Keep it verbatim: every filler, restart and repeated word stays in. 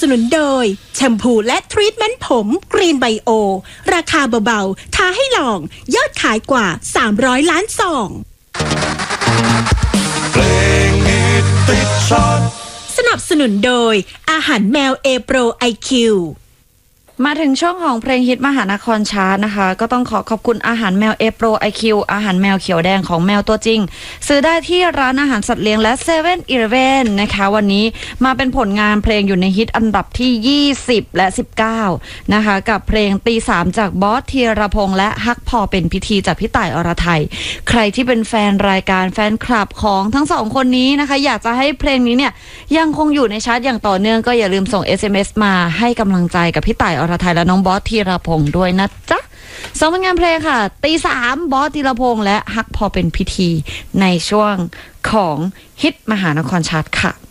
นุนโดยแชมพูและทรีทเมนต์ผมกรีนไบโอราคาเบาๆท้าให้ลองยอดขายกว่าสามร้อยล้านซองเพลงฮิตติดชาร์ตสนับสนุนโดยอาหารแมวเอโปรไอคิวมาถึงช่วงของเพลงฮิตมหานครชาร์ตนะคะก็ต้องขอขอบคุณอาหารแมวเอโปรไอคิวอาหารแมวเขียวแดงของแมวตัวจริงซื้อได้ที่ร้านอาหารสัตว์เลี้ยงและ เซเว่น อีเลฟเว่น นะคะวันนี้มาเป็นผลงานเพลงอยู่ในฮิตอันดับที่ยี่สิบและสิบเก้านะคะกับเพลงตีสามจากบอสธีรพงษ์และฮักพอเป็นพิธีจากพี่ต่ายอรไทยใครที่เป็นแฟนรายการแฟนคลับของทั้งสองคนนี้นะคะอยากจะให้เพลงนี้เนี่ยยังคงอยู่ในชาร์ตอย่างต่อเนื่องก็อย่าลืมส่ง เอส เอ็ม เอส มาให้กำลังใจกับพี่ต่ายอรไทยและน้องบอสธีรพงษ์ด้วยนะจ๊ะสองผลงานเพลงค่ะตีสามบอสธีรพงษ์และฮักพอเป็นพิธีในช่วงของฮิตมหานครชาร์ตค่ะ